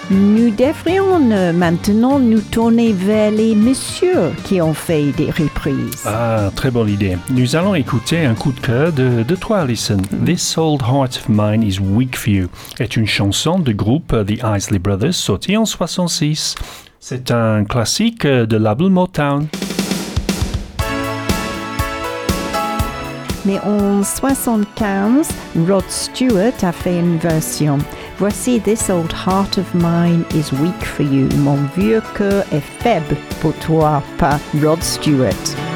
Nous devrions maintenant nous tourner vers les messieurs qui ont fait des reprises. Ah, très bonne idée. Nous allons écouter un coup de cœur de toi, Alison. This Old Heart of Mine is Weak for You est une chanson du groupe The Isley Brothers sortie en 1966. C'est un classique de label Motown. Mais en 1975, Rod Stewart a fait une version. Voici This Old Heart of Mine is Weak for You. Mon vieux cœur est faible pour toi, par Rod Stewart.